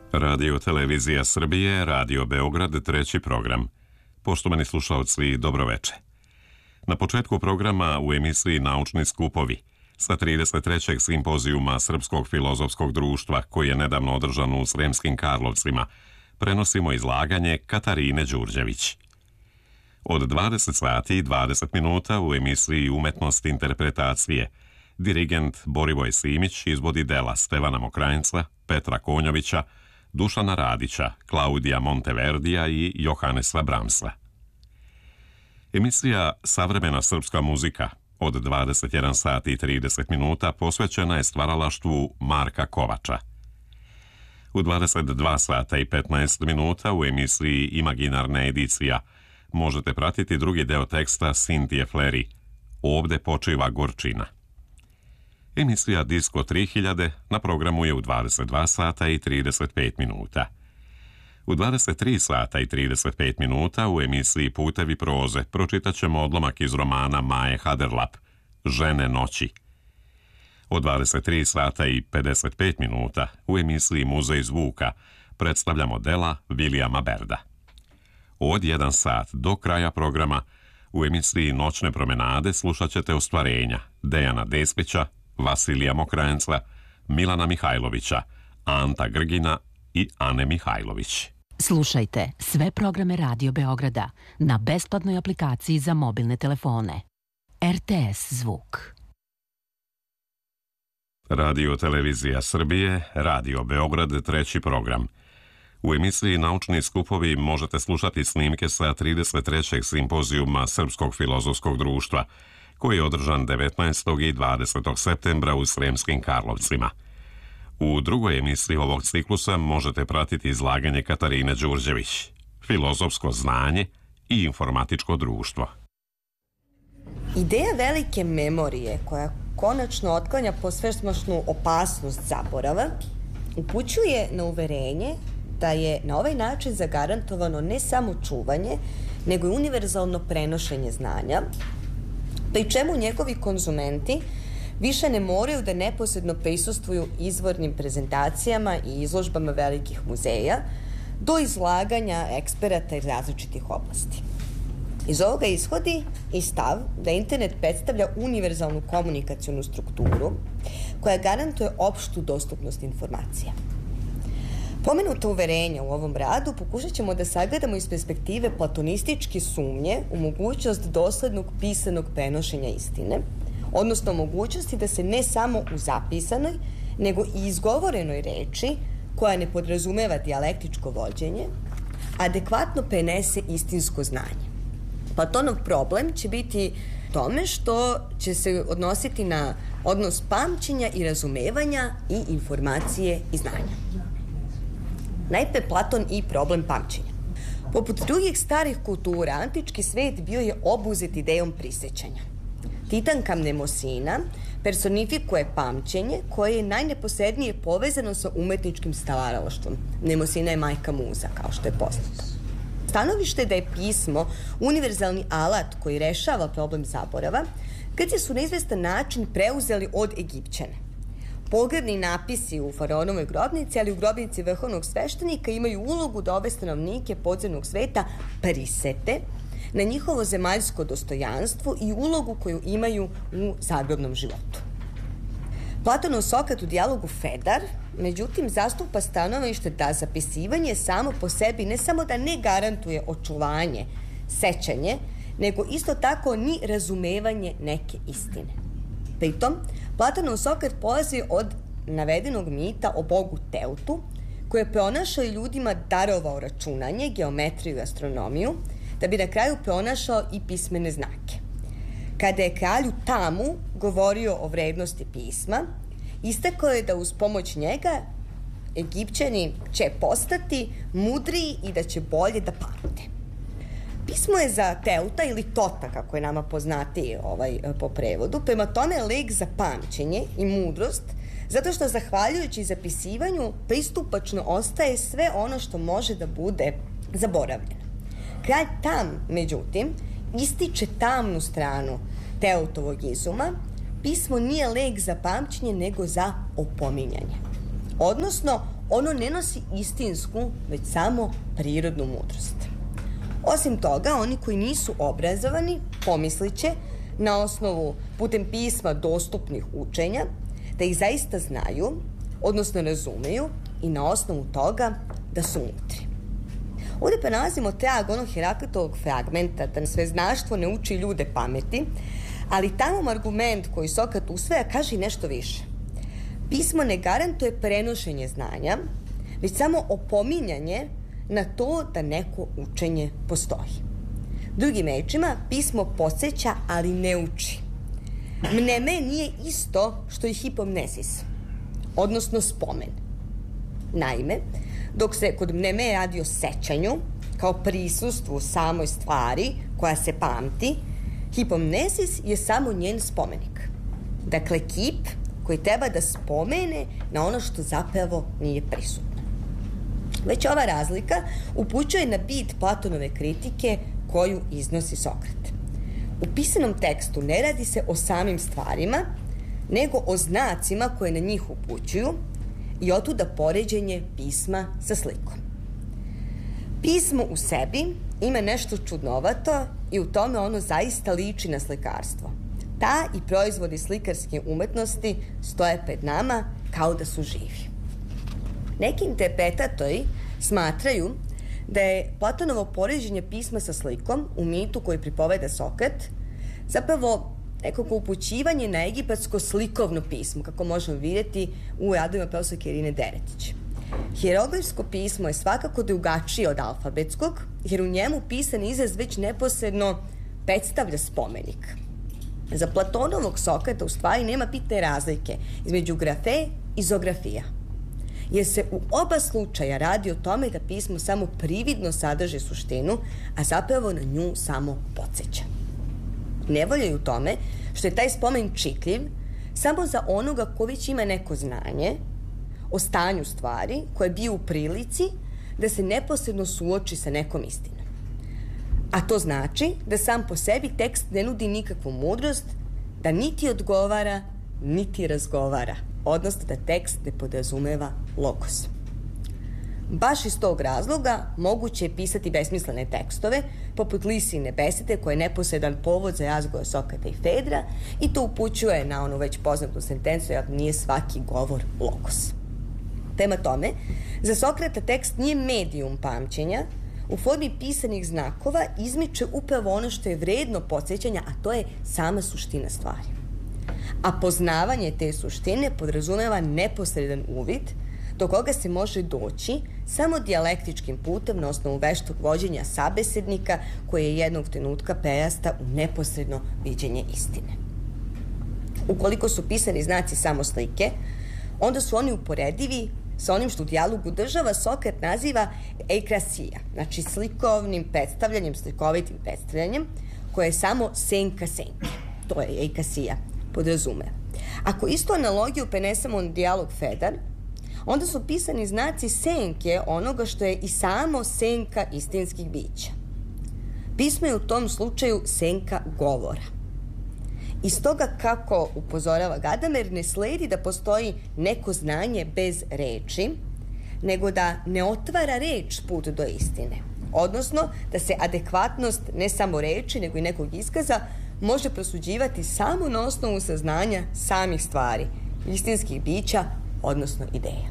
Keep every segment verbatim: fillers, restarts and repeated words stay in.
Radio Televizija Srbije, Radio Beograd, treći program. Poštovani slušalci, dobroveče. Na početku programa u emisiji Naučni skupovi sa trideset trećeg simpozijuma Srpskog filozofskog društva, koji je nedavno održan u Sremskim Karlovcima, prenosimo izlaganje Katarine Đurđević. Od dvadeset sati i dvadeset minuta u emisiji Umetnost interpretacije dirigent Borivoj Simić izvodi dela Stevana Mokranjca, Petra Konjovića, Dušana Radića, Klaudija Monteverdija i Johanesa Bramsa. Emisija Savremena srpska muzika od dvadeset jedan sati i trideset minuta posvećena je stvaralaštvu Marka Kovača. U dvadeset dva sata i petnaest minuta u emisiji Imaginarna edicija možete pratiti drugi deo teksta Sintije Fleri, Ovde počiva gorčina. Emisija Disko tri hiljade na programu je u dvadeset dva sata i trideset pet minuta. U dvadeset tri sata i trideset pet minuta u emisiji Putevi proze pročitat ćemo odlomak iz romana Maje Haderlap, Žene noći. Od dvadeset tri sata i pedeset pet minuta u emisiji Muzej zvuka predstavljamo dela Vilijama Berda. Od jedan sat do kraja programa u emisiji Noćne promenade slušat ćete ostvarenja Dejana Despića, Vasilija Mokranjca, Milana Mihajlovića, Anta Grgina i Ane Mihajlović. Slušajte sve programe Radio Beograda na besplatnoj aplikaciji za mobilne telefone. R T S zvuk. Radio Televizija Srbije, Radio Beograd, treći program. U emisiji Naučni skupovi možete slušati snimke sa trideset trećeg simpozijuma Srpskog filozofskog društva, koji je održan devetnaestog i dvadesetog septembra u Sremskim Karlovcima. U drugoj emisiji ovog ciklusa možete pratiti izlaganje Katarine Đurđević, Filozofsko znanje i informatičko društvo. Ideja velike memorije, koja konačno otklanja posvesnošnu opasnost zaborava, upućuje na uverenje da je na ovaj način zagarantovano ne samo čuvanje, nego i univerzalno prenošenje znanja, pri čemu njegovi konzumenti više ne moraju da neposredno prisustvuju izvornim prezentacijama i izložbama velikih muzeja do izlaganja eksperata iz različitih oblasti. Iz ovoga ishodi i stav da internet predstavlja univerzalnu komunikacionu strukturu koja garantuje opštu dostupnost informacija. Pomenuto uverenja u ovom radu pokušat ćemo da sagledamo iz perspektive platonističke sumnje u mogućnost doslednog pisanog prenošenja istine, odnosno mogućnosti da se ne samo u zapisanoj, nego i izgovorenoj reči, koja ne podrazumeva dijalektičko vođenje, adekvatno prenese istinsko znanje. Platonov problem će biti tome što će se odnositi na odnos pamćenja i razumevanja i informacije i znanja. Najpre Platon i problem pamćenja. Poput drugih starih kultura, antički svet bio je obuzet idejom prisećanja. Titanka Mnemosina personifikuje pamćenje koje je najneposrednije povezano sa umetničkim stvaralaštvom. Mnemosina je majka muza, kao što je poznato. Stanovište da je pismo univerzalni alat koji rešava problem zaborava, Grci su na izvestan način preuzeli od Egipćana. Pogrebni napisi u faraonovoj grobnici, ali u grobnici vrhovnog sveštenika, imaju ulogu da ove stanovnike podzemnog sveta prisete na njihovo zemaljsko dostojanstvo i ulogu koju imaju u zagrobnom životu. Platonov Sokrat u dijalogu Fedar, međutim, zastupa stanovište da zapisivanje samo po sebi ne samo da ne garantuje očuvanje, sećanje, nego isto tako ni razumevanje neke istine. Pritom, Platonov Sokrat polazi od navedenog mita o bogu Teutu, koji je pronašao i ljudima darovao računanje, geometriju i astronomiju, da bi na kraju pronašao i pismene znake. Kada je kralju Tamu govorio o vrednosti pisma, istakao je da uz pomoć njega Egipćani će postati mudriji i da će bolje da pamte. Pismo je za Teuta ili Tota, kako je nama poznatiji ovaj, po prevodu, prema tome lek za pamćenje i mudrost, zato što zahvaljujući zapisivanju pristupačno ostaje sve ono što može da bude zaboravljeno. Kralj Tam, međutim, ističe tamnu stranu Teutovog izuma. Pismo nije lek za pamćenje, nego za opominjanje. Odnosno, ono ne nosi istinsku, već samo prirodnu mudrost. Osim toga, oni koji nisu obrazovani pomislit će na osnovu putem pisma dostupnih učenja da ih zaista znaju, odnosno razumeju i na osnovu toga da su mudri. Ovdje pa nalazimo trag onog Heraklitovog fragmenta da sveznaštvo ne uči ljude pameti, ali tamo argument koji Sokrat usvaja kaže i nešto više. Pismo ne garantuje prenošenje znanja, već samo opominjanje na to da neko učenje postoji. Drugim rečima, pismo podsjeća, ali ne uči. Mneme nije isto što i hipomnesis, odnosno spomen. Naime, dok se kod mneme radi o sećanju, kao prisustvu samoj stvari koja se pamti, hipomnesis je samo njen spomenik. Dakle, kip koji treba da spomene na ono što zapravo nije prisutno. Već ova razlika upućuje na bit Platonove kritike koju iznosi Sokrat. U pisanom tekstu ne radi se o samim stvarima, nego o znacima koje na njih upućuju i otuda poređenje pisma sa slikom. Pismo u sebi ima nešto čudnovato i u tome ono zaista liči na slikarstvo. Ta i proizvodi slikarske umetnosti stoje pred nama kao da su živi. Neki interpretatori smatraju da je Platonovo poređenje pisma sa slikom u mitu koji pripoveda Sokrat zapravo nekako upućivanje na egipatsko slikovno pismo, kako možemo vidjeti u radovima profesorke Irine Deretić. Hieroglifsko pismo je svakako drugačije od alfabetskog, jer u njemu pisan izraz već neposredno predstavlja spomenik. Za Platonovog Sokrata u stvari nema bitne razlike između grafe i zografija, jer se u oba slučaja radi o tome da pismo samo prividno sadrži suštinu, a zapravo na nju samo podsjeća. Nevolja je u tome što je taj spomen čitljiv samo za onoga ko već ima neko znanje o stanju stvari, koje je bio u prilici da se neposredno suoči sa nekom istinom. A to znači da sam po sebi tekst ne nudi nikakvu mudrost, da niti odgovara, niti razgovara, odnosno da tekst ne podrazumeva logos. Baš iz tog razloga moguće je pisati besmislene tekstove, poput Lisine besede, koja je neposredan povod za razgovor Sokrata i Fedra, i to upućuje na onu već poznatu sentencu, jer nije svaki govor logos. Prema tome, za Sokrata tekst nije medijum pamćenja, u formi pisanih znakova izmiče upravo ono što je vredno podsjećanja, a to je sama suština stvari. A poznavanje te suštine podrazumeva neposredan uvid do koga se može doći samo dijalektičkim putem na osnovu veštog vođenja sabesednika koje je jednog trenutka prerasta u neposredno viđenje istine. Ukoliko su pisani znaci samo slike, onda su oni uporedivi sa onim što u dijalogu država Sokrat naziva eikrasija, znači slikovnim predstavljanjem, slikovitim predstavljanjem, koje je samo senka senke. To je eikrasija, podrazumeva. Ako istu analogiju prenesemo na dijalog Fedar, onda su pisani znaci senke onoga što je i samo senka istinskih bića. Pismo je u tom slučaju senka govora. Iz toga, kako upozorava Gadamer, ne sledi da postoji neko znanje bez reči, nego da ne otvara reč put do istine. Odnosno, da se adekvatnost ne samo reči, nego i nekog iskaza može prosuđivati samo na osnovu saznanja samih stvari, istinskih bića, odnosno ideja.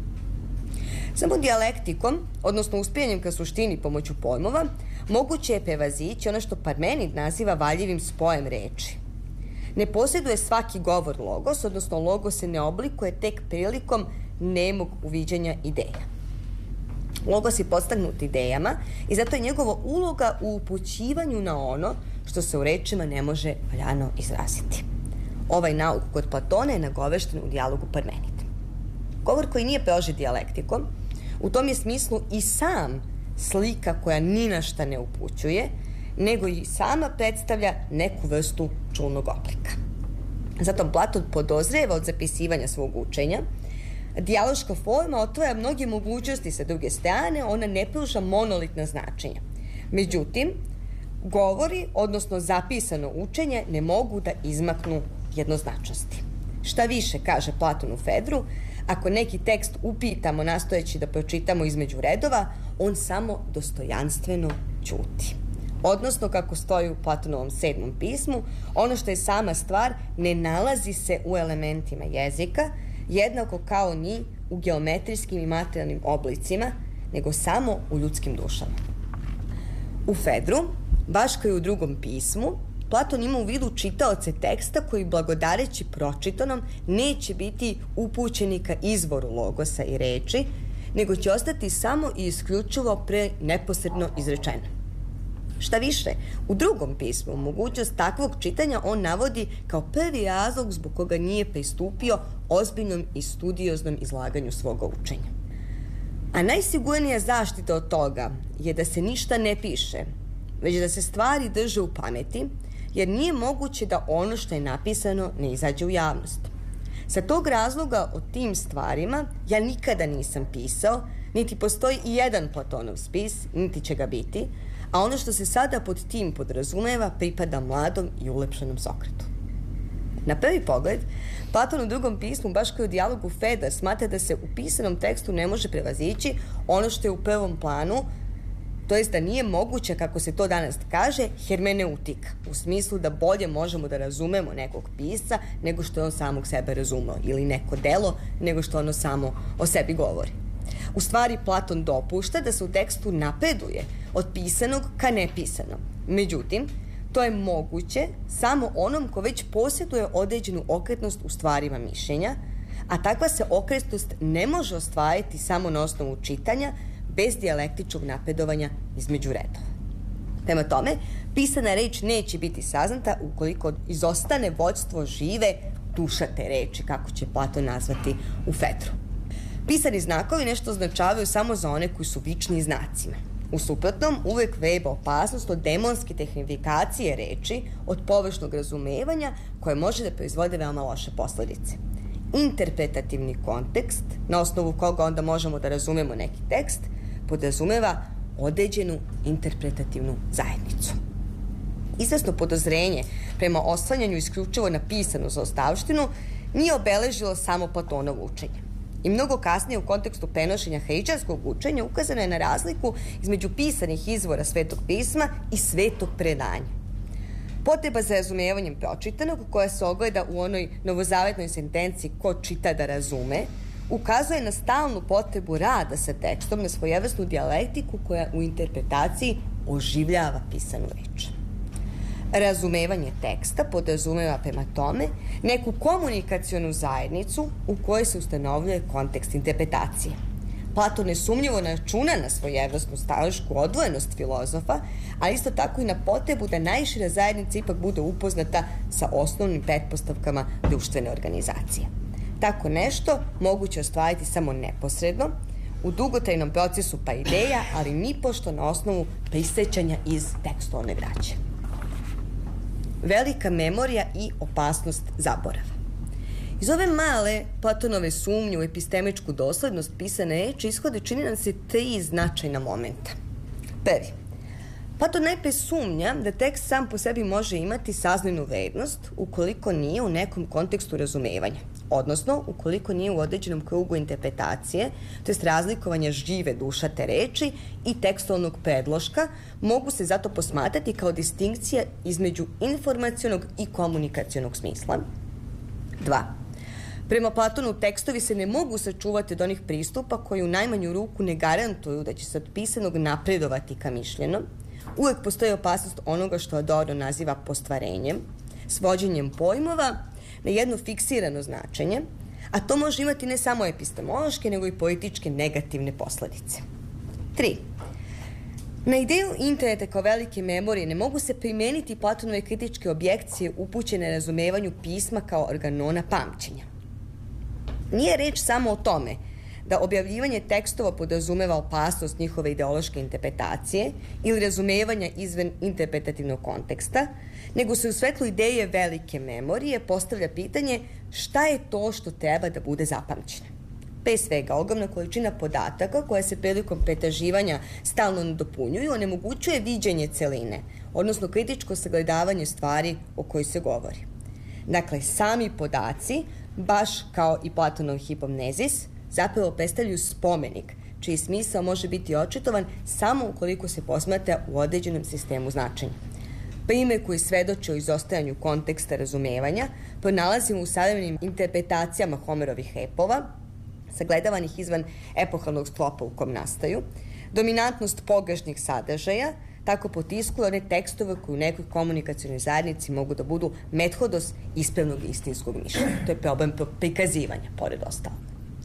Samo dijalektikom, odnosno uspijanjem ka suštini pomoću pojmova, moguće je prevazići ono što Parmenid naziva valjivim spojem reči. Ne posjeduje svaki govor logos, odnosno logos se ne oblikuje tek prilikom nemog uviđanja ideja. Logos je podstaknut idejama i zato je njegova uloga u upućivanju na ono što se u rečima ne može valjano izraziti. Ovaj nauk kod Platona je nagovešten u dijalogu Parmenid. Govor koji nije prožet dijalektikom, u tom je smislu i sam slika koja ni na šta ne upućuje, nego i sama predstavlja neku vrstu čulnog oblika. Zato Platon podozreva od zapisivanja svog učenja. Dijaloška forma otvara mnoge mogućnosti sa druge strane, ona ne pruža monolitna značenja. Međutim, govori, odnosno zapisano učenje, ne mogu da izmaknu jednoznačnosti. Šta više, kaže Platon u Fedru, Ako neki tekst upitamo nastojeći da pročitamo između redova, on samo dostojanstveno ćuti. Odnosno, kako stoji u Platonovom sedmom pismu, ono što je sama stvar ne nalazi se u elementima jezika, jednako kao ni u geometrijskim i materijalnim oblicima, nego samo u ljudskim dušama. U Fedru, baš kao i u drugom pismu, Platon ima u vidu čitaoce teksta koji, blagodareći pročitanom, neće biti upućeni ka izvoru logosa i reči, nego će ostati samo i isključivo pre neposredno izrečeno. Šta više, u drugom pismu mogućnost takvog čitanja on navodi kao prvi razlog zbog koga nije pristupio ozbiljnom i studioznom izlaganju svoga učenja. A najsigurnija zaštita od toga je da se ništa ne piše, već da se stvari drže u pameti, jer nije moguće da ono što je napisano ne izađe u javnost. Sa tog razloga o tim stvarima ja nikada nisam pisao, niti postoji i jedan Platonov spis, niti će ga biti, a ono što se sada pod tim podrazumeva pripada mladom i ulepšenom Sokratu. Na prvi pogled, Platon u drugom pismu, baš kao u dijalogu Fedar, smatra da se u pisanom tekstu ne može prevazići ono što je u prvom planu, to jest da nije moguće, kako se to danas kaže, hermeneutika, u smislu da bolje možemo da razumemo nekog pisca nego što je on samog sebe razumeo, ili neko delo nego što ono samo o sebi govori. U stvari, Platon dopušta da se u tekstu napreduje od pisanog ka nepisanom. Međutim, to je moguće samo onom ko već posjeduje određenu okretnost u stvarima mišljenja, a takva se okretnost ne može ostvariti samo na osnovu čitanja, bez dijalektičkog napredovanja između redova. Prema tome, pisana reč neće biti saznata ukoliko izostane vođstvo žive duša te reči, kako će Platon nazvati u Fedru. Pisani znakovi nešto označavaju samo za one koji su vični znacima. U suprotnom, uvek veba opasnost od demonske tehnifikacije reči, od površnog razumevanja koje može da proizvode veoma loše posledice. Interpretativni kontekst, na osnovu koga onda možemo da razumemo neki tekst, podrazumeva određenu interpretativnu zajednicu. Izvesno podozrenje prema oslanjanju isključivo na pisanu zaostavštinu nije obeležilo samo Platonovo učenje. I mnogo kasnije u kontekstu prenošenja hrišćanskog učenja ukazano je na razliku između pisanih izvora Svetog pisma i svetog predanja. Potreba za razumevanjem pročitanog, koja se ogleda u onoj novozavetnoj sentenciji ko čita da razume, ukazuje na stalnu potrebu rada sa tekstom, na svojevrsnu dijalektiku koja u interpretaciji oživljava pisanu reč. Razumevanje teksta podrazumeva prema tome neku komunikacionu zajednicu u kojoj se ustanovljuje kontekst interpretacije. Platon nesumnjivo računa na svojevrsnu stalošku odvojenost filozofa, a isto tako i na potrebu da najšira zajednica ipak bude upoznata sa osnovnim pretpostavkama društvene organizacije. Tako nešto moguće ostvariti samo neposredno, u dugotrajnom procesu pa ideja, ali nipošto na osnovu prisećanja iz tekstualne građe. Velika memorija i opasnost zaborava. Iz ove male Platonove sumnje u epistemičku doslednost pisane reči ishode čini nam se tri značajna momenta. Prvi, Platon najpre sumnja da tekst sam po sebi može imati saznajnu vrednost ukoliko nije u nekom kontekstu razumevanja, odnosno ukoliko nije u određenom krugu interpretacije, to jest razlikovanja žive duša te reči i tekstualnog predloška, mogu se zato posmatrati kao distinkcija između informacionog i komunikacionog smisla. Dva. Prema Platonu, tekstovi se ne mogu sačuvati od onih pristupa koji u najmanju ruku ne garantuju da će se od pisanog napredovati ka mišljenom. Uvek postoji opasnost onoga što Adorno naziva postvarenjem, svođenjem pojmova na jedno fiksirano značenje, a to može imati ne samo epistemološke, nego i političke negativne posledice. Tri. Na ideju interneta kao velike memorije ne mogu se primeniti Platonove kritičke objekcije upućene razumevanju pisma kao organona pamćenja. Nije reč samo o tome da objavljivanje tekstova podrazumeva opasnost njihove ideološke interpretacije ili razumevanja izven interpretativnog konteksta, nego se u svetlu ideje velike memorije postavlja pitanje šta je to što treba da bude zapamćeno. Pre svega, ogromna količina podataka koja se prilikom pretraživanja stalno nadopunjuju onemogućuje viđenje celine, odnosno kritičko sagledavanje stvari o kojoj se govori. Dakle, sami podaci baš kao i Platonov hipomnezis, zapravo predstavljaju spomenik, čiji smisao može biti očitovan samo ukoliko se posmatra u određenom sistemu značenja. Primer koji svedoči o izostajanju konteksta razumevanja pronalazimo u savremenim interpretacijama Homerovih epova, sagledavanih izvan epohalnog sklopa u kom nastaju, dominantnost pogrešnih sadržaja tako potiskuje one tekstove koji u nekoj komunikacionoj zajednici mogu da budu methodos ispravnog istinskog mišljenja. To je problem prikazivanja, pored ostalog.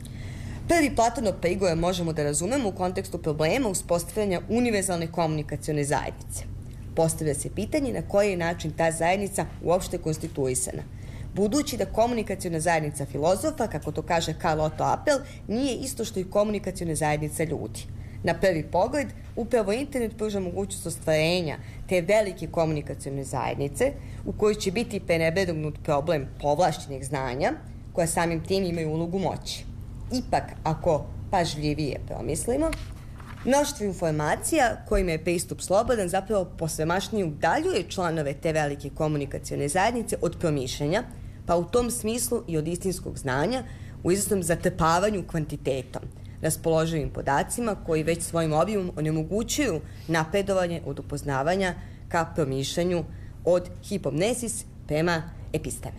Prvi Platonov prigovor možemo da razumemo u kontekstu problema uspostavljanja univerzalne komunikacione zajednice. Postavlja se pitanje na koji je način ta zajednica uopšte konstituisana. Budući da komunikaciona zajednica filozofa, kako to kaže Karl Otto Appel, nije isto što i komunikaciona zajednica ljudi. Na prvi pogled, upravo internet pruža mogućnost ostvarenja te velike komunikacione zajednice u kojoj će biti prenebregnut problem povlašćenih znanja, koja samim tim imaju ulogu moći. Ipak, ako pažljivije promislimo, mnoštvo informacija kojima je pristup slobodan zapravo posvemašnije udaljuje članove te velike komunikacione zajednice od promišljanja, pa u tom smislu i od istinskog znanja u izvesnom zatrpavanju kvantitetom, raspoloživim podacima koji već svojim obimom onemogućuju napredovanje od upoznavanja ka promišljanju od hipomnesis prema episteme.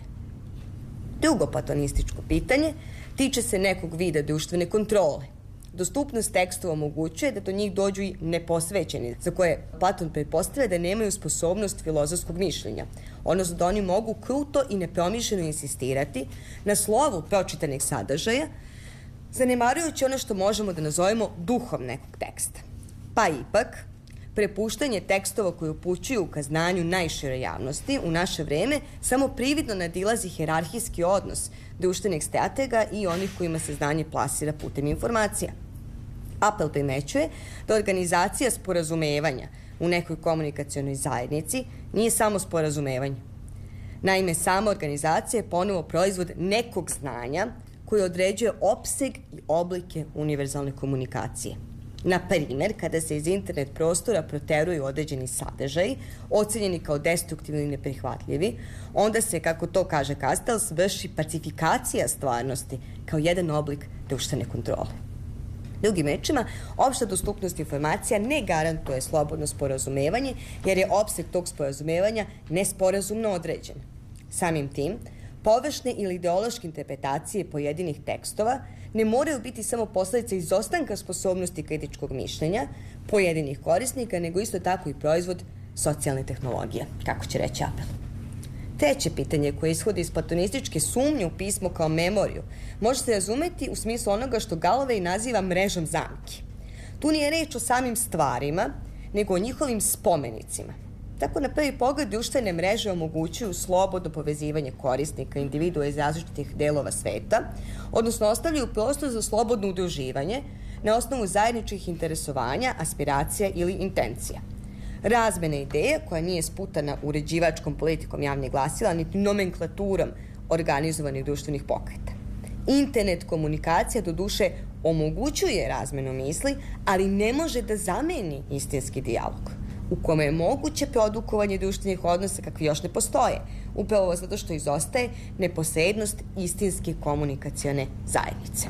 Drugo platonističko pitanje tiče se nekog vida društvene kontrole. Dostupnost tekstova omogućuje da do njih dođu i neposvećeni, za koje Platon pretpostavlja da nemaju sposobnost filozofskog mišljenja, odnosno da oni mogu kruto i nepromišljeno insistirati na slovu pročitanih sadržaja, zanemarujući ono što možemo da nazovemo duhom nekog teksta. Pa ipak, prepuštanje tekstova koji upućuju ka znanju najšire javnosti u naše vreme samo prividno nadilazi hijerarhijski odnos društvenih stratega i onih kojima se znanje plasira putem informacija. Appel primećuje da organizacija sporazumevanja u nekoj komunikacionoj zajednici nije samo sporazumevanje. Naime, sama organizacija je ponovo proizvod nekog znanja koji određuje opseg i oblike univerzalne komunikacije. Na primer, kada se iz internet prostora proteruju određeni sadržaji, ocenjeni kao destruktivni i neprihvatljivi, onda se, kako to kaže Castells, vrši pacifikacija stvarnosti kao jedan oblik društvene kontrole. Drugim rečima, opšta dostupnost informacija ne garantuje slobodno sporazumevanje, jer je opseg tog sporazumevanja nesporazumno određen. Samim tim, površne ili ideološke interpretacije pojedinih tekstova ne moraju biti samo posledica izostanka sposobnosti kritičkog mišljenja pojedinih korisnika, nego isto tako i proizvod socijalne tehnologije, kako će reći Appel. Treće pitanje koje ishodi iz platonističke sumnje u pismo kao memoriju može se razumeti u smislu onoga što Galloway naziva mrežom zamki. Tu nije reč o samim stvarima, nego o njihovim spomenicima. Tako na prvi pogled društvene mreže omogućuju slobodno povezivanje korisnika, individua iz različitih delova sveta, odnosno ostavljaju prostor za slobodno udruživanje na osnovu zajedničkih interesovanja, aspiracija ili intencija. Razmena ideja koja nije sputana uređivačkom politikom javnih glasila, niti nomenklaturom organizovanih društvenih pokreta. Internet komunikacija do duše omogućuje razmenu misli, ali ne može da zameni istinski dijalog, u kome je moguće produkovanje društvenih odnosa kakvi još ne postoje, upravo zato što izostaje neposrednost istinske komunikacione zajednice.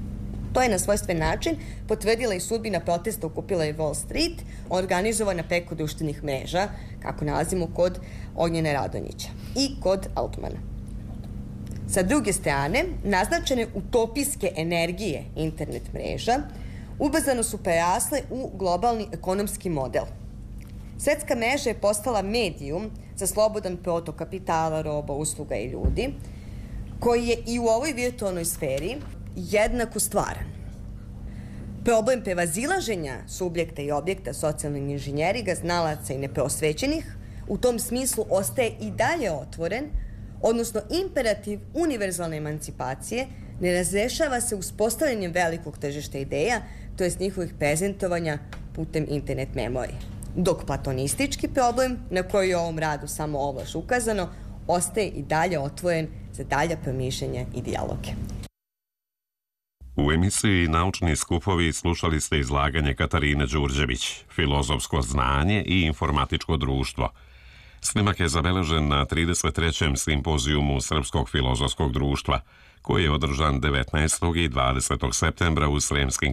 To je na svojstven način potvrdila i sudbina protesta okupila je Wall Street, organizovana preko društvenih mreža, kako nalazimo kod Ognjena Radonjića i kod Altmana. Sa druge strane, naznačene utopijske energije internet mreža ubrzano su prerasle u globalni ekonomski model. Svetska mreža je postala medijum za slobodan protok kapitala, roba, usluga i ljudi, koji je i u ovoj virtualnoj sferi jednako stvaran. Problem prevazilaženja subjekta i objekta socijalnog inženjeriga, znalaca i neprosvećenih, u tom smislu ostaje i dalje otvoren, odnosno imperativ univerzalne emancipacije ne razrešava se uspostavljanjem velikog tržišta ideja, to jest njihovih prezentovanja putem internet memorije. Dok platonistički problem, na koji je u ovom radu samo ovlaš ukazano, ostaje i dalje otvoren za dalja promišljanja i dijaloge. U emisiji Naučni skupovi slušali ste izlaganje Katarine Đurđević, Filozofsko znanje i informatičko društvo. Snimak je zabeležen na trideset trećem simpozijumu Srpskog filozofskog društva, koji je održan devetnaestog i dvadesetog septembra u Sremskim